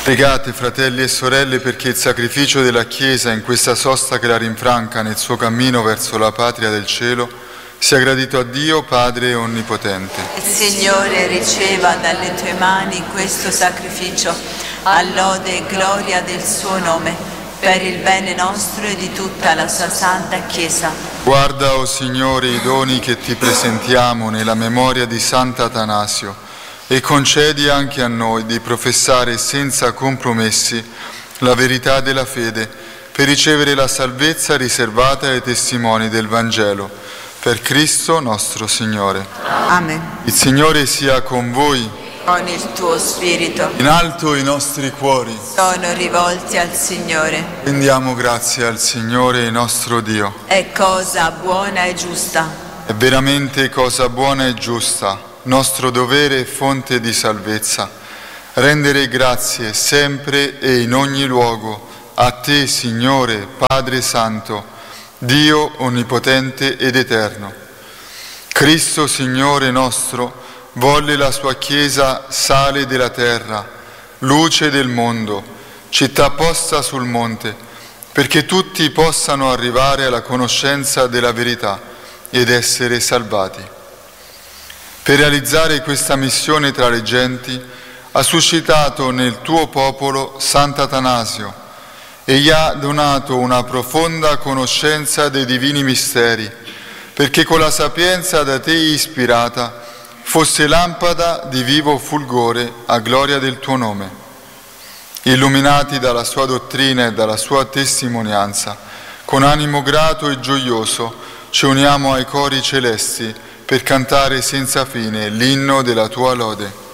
Pregate, fratelli e sorelle, perché il sacrificio della Chiesa in questa sosta che la rinfranca nel suo cammino verso la patria del cielo sia gradito a Dio Padre Onnipotente. Il Signore riceva dalle tue mani questo sacrificio, a lode e gloria del suo nome, per il bene nostro e di tutta la sua santa Chiesa. Guarda, o Signore, i doni che ti presentiamo nella memoria di Sant'Atanasio e concedi anche a noi di professare senza compromessi la verità della fede per ricevere la salvezza riservata ai testimoni del Vangelo. Per Cristo nostro Signore. Amen. Il Signore sia con voi. Con il tuo spirito. In alto i nostri cuori. Sono rivolti al Signore. Rendiamo grazie al Signore nostro Dio. È cosa buona e giusta. È veramente cosa buona e giusta, nostro dovere e fonte di salvezza, rendere grazie sempre e in ogni luogo a Te, Signore, Padre Santo, Dio Onnipotente ed Eterno. Cristo, Signore nostro, volle la sua Chiesa sale della terra, luce del mondo, città posta sul monte, perché tutti possano arrivare alla conoscenza della verità ed essere salvati. Per realizzare questa missione tra le genti, ha suscitato nel tuo popolo Sant'Atanasio e gli ha donato una profonda conoscenza dei divini misteri, perché con la sapienza da te ispirata fosse lampada di vivo fulgore a gloria del tuo nome. Illuminati dalla sua dottrina e dalla sua testimonianza, con animo grato e gioioso ci uniamo ai cori celesti per cantare senza fine l'inno della tua lode.